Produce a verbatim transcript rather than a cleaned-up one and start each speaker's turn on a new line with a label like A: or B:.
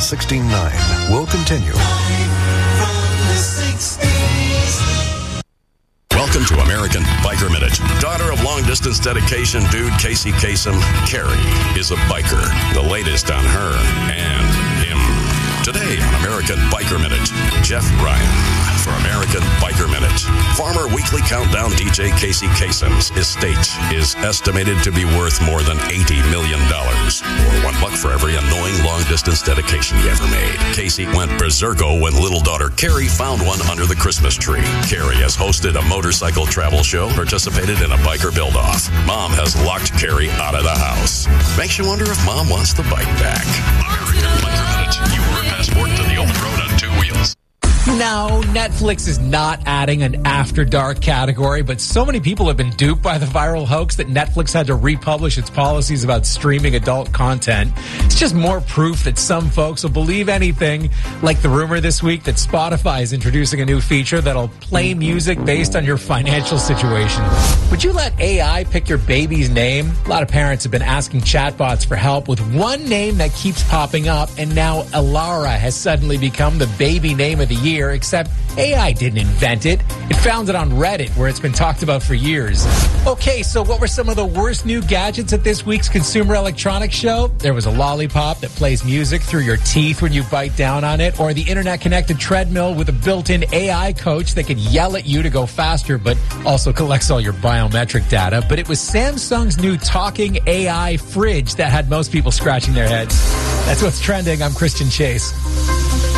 A: sixteen nine will continue.
B: Welcome to American Biker Minute. Daughter of long-distance dedication dude Casey Kasem, Carrie is a biker. The latest on her and him. Today on American Biker Minute, Jeff Ryan for American Biker Minute. Farmer Weekly Countdown D J Casey Kasem's estate is estimated to be worth more than eighty million dollars, or one buck for every annoying long-distance dedication he ever made. Casey went berserko when little daughter Carrie found one under the Christmas tree. Carrie has hosted a motorcycle travel show, participated in a biker build-off. Mom has locked Carrie out of the house. Makes you wonder if Mom wants the bike back. American Biker Minute, your passport to the open road on two wheels.
C: No, Netflix is not adding an After Dark category, but so many people have been duped by the viral hoax that Netflix had to republish its policies about streaming adult content. It's just more proof that some folks will believe anything, like the rumor this week that Spotify is introducing a new feature that'll play music based on your financial situation. Would you let A I pick your baby's name? A lot of parents have been asking chatbots for help with one name that keeps popping up, and now Alara has suddenly become the baby name of the year. Except A I didn't invent it. It found it on Reddit, where it's been talked about for years. Okay, so what were some of the worst new gadgets at this week's Consumer Electronics Show? There was a lollipop that plays music through your teeth when you bite down on it, or the internet-connected treadmill with a built-in A I coach that could yell at you to go faster, but also collects all your biometric data. But it was Samsung's new talking A I fridge that had most people scratching their heads. That's what's trending. I'm Christian Chase.